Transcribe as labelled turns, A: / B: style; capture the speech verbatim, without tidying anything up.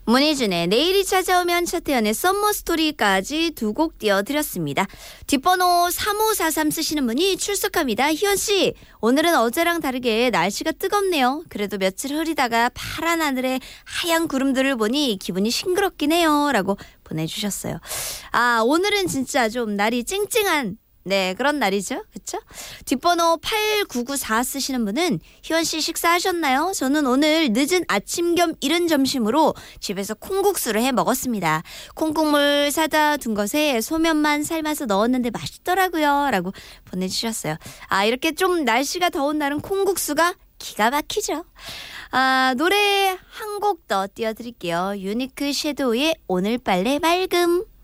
A: 문희준의 내일이 찾아오면 차태현의 썸머 스토리까지 두 곡 띄워드렸습니다. 뒷번호 삼오사삼 쓰시는 분이 출석합니다. 희연씨, 오늘은 어제랑 다르게 날씨가 뜨겁네요. 그래도 며칠 흐리다가 파란 하늘에 하얀 구름들을 보니 기분이 싱그럽긴 해요. 라고 보내주셨어요. 아, 오늘은 진짜 좀 날이 찡찡한 네, 그런 날이죠. 그쵸? 뒷번호 팔구구사 쓰시는 분은 희원씨 식사하셨나요? 저는 오늘 늦은 아침 겸 이른 점심으로 집에서 콩국수를 해 먹었습니다. 콩국물 사다 둔 것에 소면만 삶아서 넣었는데 맛있더라고요. 라고 보내주셨어요. 아, 이렇게 좀 날씨가 더운 날은 콩국수가 기가 막히죠. 아, 노래 한 곡 더 띄워드릴게요. 유니크 섀도우의 오늘 빨래 맑음.